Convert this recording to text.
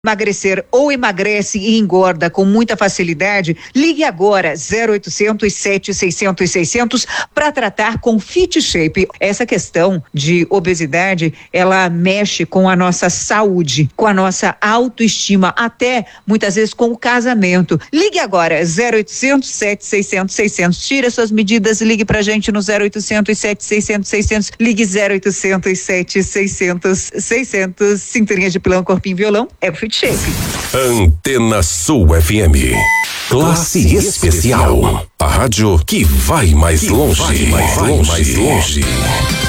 Emagrecer ou emagrece e engorda com muita facilidade, ligue agora 0800 700 600 para tratar com Fit Shape. Essa questão de obesidade, ela mexe com a nossa saúde, com a nossa autoestima, até muitas vezes com o casamento. Ligue agora 0800 700 600. Tira suas medidas, ligue pra gente no 0800 700 600. Ligue 0800 700 600. Cinturinha de pilão, corpinho, violão, é o Fit Shape. Antena Sul FM. Classe especial. A rádio que vai mais longe.